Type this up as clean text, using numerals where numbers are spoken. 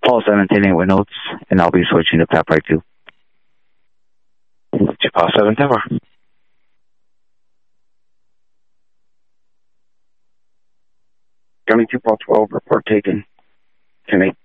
Paul 17 with notes, and I'll be switching to Pep right 2. Paul 7 Tower. Coming to Paul 12, report taken. 10-8.